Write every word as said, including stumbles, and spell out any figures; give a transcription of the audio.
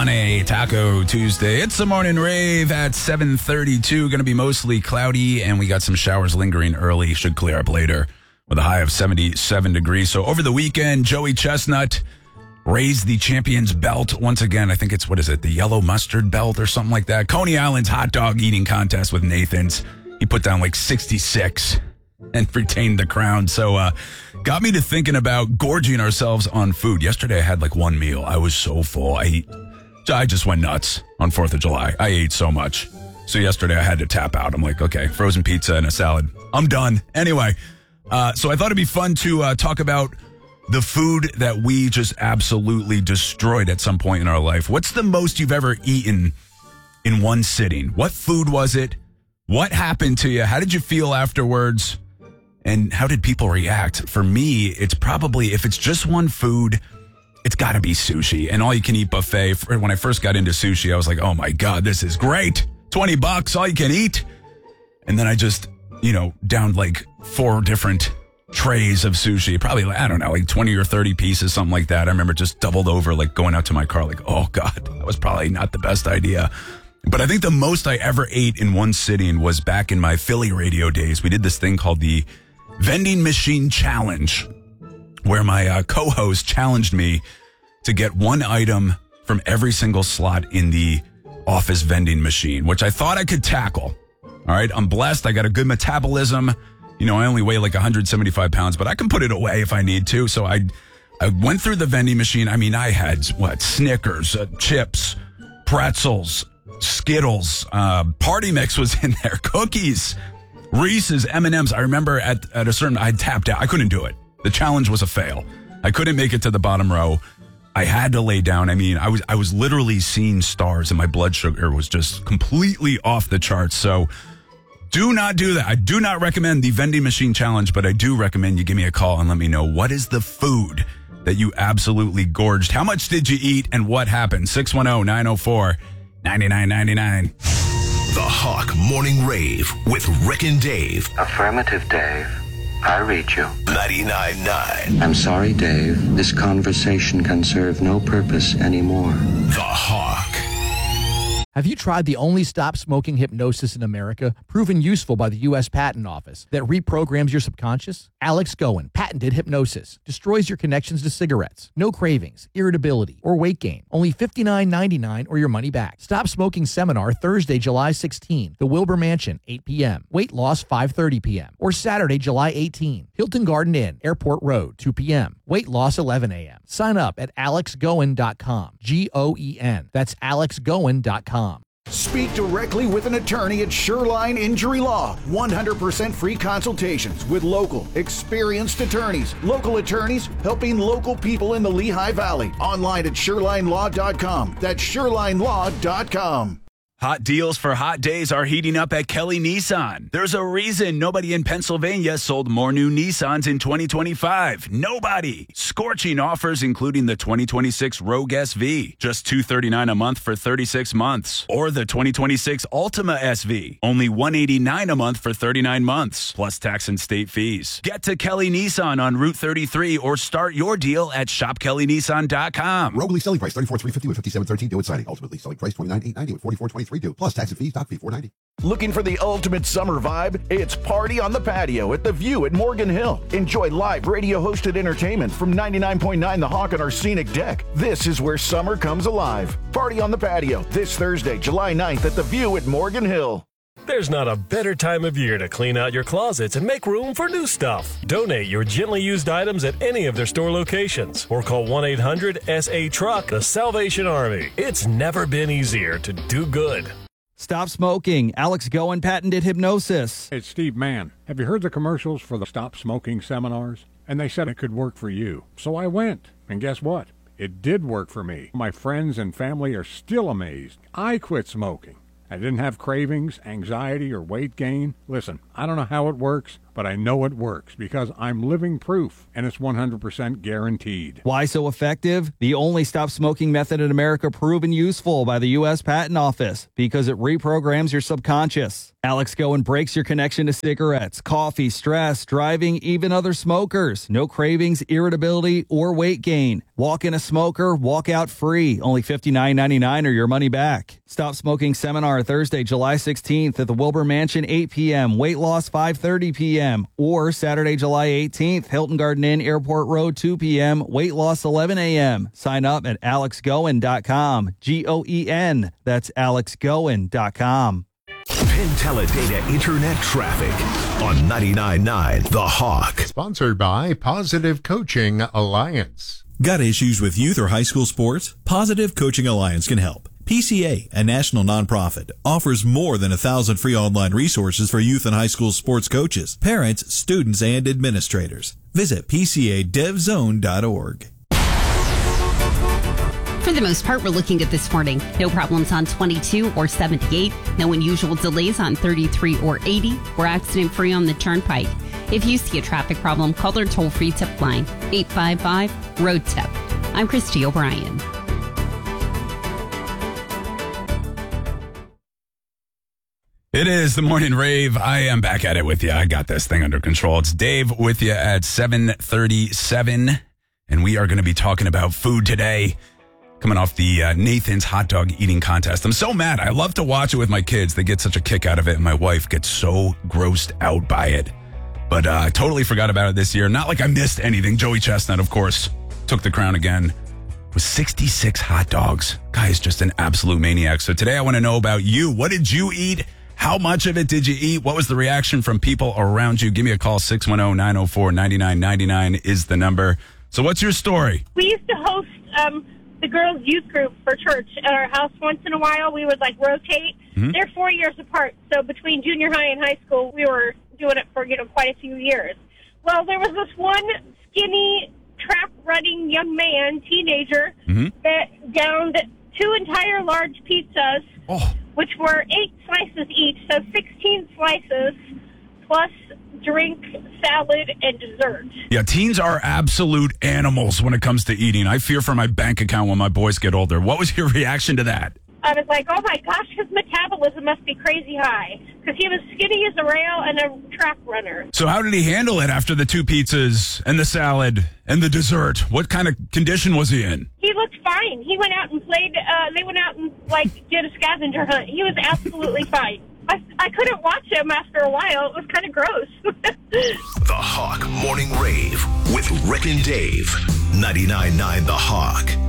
on a Taco Tuesday. It's the morning rave at seven thirty-two. Going to be mostly cloudy, and we got some showers lingering early. Should clear up later with a high of seventy-seven degrees. So over the weekend, Joey Chestnut raised the champion's belt once again. I think it's, what is it, the yellow mustard belt or something like that. Coney Island's hot dog eating contest with Nathan's. He put down like sixty-six and retained the crown. So uh, got me to thinking about gorging ourselves on food. Yesterday I had like one meal. I was so full. I ate, I just went nuts on fourth of July. I ate so much. So yesterday I had to tap out. I'm like, okay, frozen pizza and a salad. I'm done. Anyway, uh, so I thought it'd be fun to uh, talk about the food that we just absolutely destroyed at some point in our life. What's the most you've ever eaten in one sitting? What food was it? What happened to you? How did you feel afterwards? And how did people react? For me, it's probably, if it's just one food, it's got to be sushi. And all-you-can-eat buffet. When I first got into sushi, I was like, oh, my God, this is great. twenty bucks, all you can eat. And then I just, you know, downed like four different trays of sushi. Probably, I don't know, like twenty or thirty pieces, something like that. I remember just doubled over, like going out to my car, like, oh, God, that was probably not the best idea. But I think the most I ever ate in one sitting was back in my Philly radio days. We did this thing called the Vending Machine Challenge, where my uh, co-host challenged me to get one item from every single slot in the office vending machine, which I thought I could tackle. All right, I'm blessed. I got a good metabolism. You know, I only weigh like one hundred seventy-five pounds, but I can put it away if I need to. So I, I went through the vending machine. I mean, I had, what, Snickers, uh, chips, pretzels, Skittles, uh, Party Mix was in there, cookies, Reese's, M and M's. I remember at, at a certain, I tapped out. I couldn't do it. The challenge was a fail. I couldn't make it to the bottom row. I had to lay down. I mean, I was I was literally seeing stars, and my blood sugar was just completely off the charts. So do not do that. I do not recommend the vending machine challenge, but I do recommend you give me a call and let me know what is the food that you absolutely gorged. How much did you eat and what happened? six one zero, nine zero four, nine nine nine nine. The Hawk Morning Rave with Rick and Dave. Affirmative, Dave. I read you. ninety-nine point nine. I'm sorry, Dave. This conversation can serve no purpose anymore. The Hawk. Have you tried the only stop smoking hypnosis in America, proven useful by the U S Patent Office, that reprograms your subconscious? Alex Goen, patented hypnosis, destroys your connections to cigarettes. No cravings, irritability, or weight gain. Only fifty-nine ninety-nine or your money back. Stop Smoking Seminar Thursday, July sixteenth, the Wilbur Mansion, eight p.m. Weight loss, five thirty p.m. Or Saturday, July eighteenth, Hilton Garden Inn, Airport Road, two p.m. Weight loss, eleven a.m. Sign up at alex goen dot com. G O E N. That's alex goen dot com. Speak directly with an attorney at Shoreline Injury Law. one hundred percent free consultations with local, experienced attorneys. Local attorneys helping local people in the Lehigh Valley. Online at shoreline law dot com. That's shoreline law dot com. Hot deals for hot days are heating up at Kelly Nissan. There's a reason nobody in Pennsylvania sold more new Nissans in twenty twenty-five. Nobody. Scorching offers, including the twenty twenty-six Rogue S V, just two hundred thirty-nine dollars a month for thirty-six months. Or the twenty twenty-six Altima S V, only one hundred eighty-nine dollars a month for thirty-nine months, plus tax and state fees. Get to Kelly Nissan on Route thirty-three or start your deal at shop kelly nissan dot com. Rogue lease selling price thirty-four thousand three hundred fifty dollars with fifty-seven thirteen due at signing. Ultimately selling price twenty-nine thousand eight hundred ninety dollars with forty-four twenty-three due, plus tax and fees, doc fee four hundred ninety dollars. Looking for the ultimate summer vibe? It's Party on the Patio at The View at Morgan Hill. Enjoy live radio-hosted entertainment from ninety-nine point nine The Hawk on our scenic deck. This is where summer comes alive. Party on the Patio this Thursday, July ninth at The View at Morgan Hill. There's not a better time of year to clean out your closets and make room for new stuff. Donate your gently used items at any of their store locations or call one eight hundred S A truck, the Salvation Army. It's never been easier to do good. Stop smoking. Alex Goen, patented hypnosis. It's Steve Mann. Have you heard the commercials for the Stop Smoking seminars? And they said it could work for you. So I went. And guess what? It did work for me. My friends and family are still amazed. I quit smoking. I didn't have cravings, anxiety, or weight gain. Listen, I don't know how it works, but I know it works because I'm living proof, and it's one hundred percent guaranteed. Why so effective? The only stop smoking method in America proven useful by the U S Patent Office because it reprograms your subconscious. Alex Goen breaks your connection to cigarettes, coffee, stress, driving, even other smokers. No cravings, irritability, or weight gain. Walk in a smoker, walk out free. Only fifty-nine ninety-nine or your money back. Stop Smoking Seminar Thursday, July sixteenth at the Wilbur Mansion, eight p.m. Weight loss, five thirty p.m. Or Saturday, July eighteenth, Hilton Garden Inn, Airport Road, two p.m. Weight loss, eleven a.m. Sign up at alex goen dot com. G O E N. That's alex goen dot com. Penn Teledata Internet Traffic on ninety-nine point nine The Hawk. Sponsored by Positive Coaching Alliance. Got issues with youth or high school sports? Positive Coaching Alliance can help. P C A, a national nonprofit, offers more than a thousand free online resources for youth and high school sports coaches, parents, students, and administrators. Visit p c a dev zone dot org. For the most part, we're looking at this morning. No problems on twenty-two or seventy-eight. No unusual delays on thirty-three or eighty. We're accident-free on the Turnpike. If you see a traffic problem, call their toll-free tip line, eight five five, road tip. I'm Christy O'Brien. It is the morning rave. I am back at it with you. I got this thing under control. It's Dave with you at seven thirty-seven, and we are going to be talking about food today. Coming off the uh, Nathan's hot dog eating contest. I'm so mad. I love to watch it with my kids. They get such a kick out of it, and my wife gets so grossed out by it. But uh, I totally forgot about it this year. Not like I missed anything. Joey Chestnut, of course, took the crown again with sixty-six hot dogs. Guy's just an absolute maniac. So today I want to know about you. What did you eat? How much of it did you eat? What was the reaction from people around you? Give me a call. six one zero, nine zero four, nine nine nine nine is the number. So what's your story? We used to host um, the girls' youth group for church at our house once in a while. We would, like, rotate. Mm-hmm. They're four years apart. So between junior high and high school, we were doing it for, you know, quite a few years. Well, there was this one skinny, trap-running young man, teenager, mm-hmm. that downed two entire large pizzas, oh. which were eight slices each, so sixteen slices, plus drink, salad, and dessert. Yeah, teens are absolute animals when it comes to eating. I fear for my bank account when my boys get older. What was your reaction to that? I was like, oh my gosh, his metabolism must be crazy high, because he was skinny as a rail and a track runner. So how did he handle it after the two pizzas and the salad and the dessert? What kind of condition was he in? He looked fine. He went out and played, uh, they went out and, like, did a scavenger hunt. He was absolutely fine. I, I couldn't watch him after a while. It was kind of gross. The Hawk Morning Rave with Rick and Dave. ninety-nine point nine The Hawk.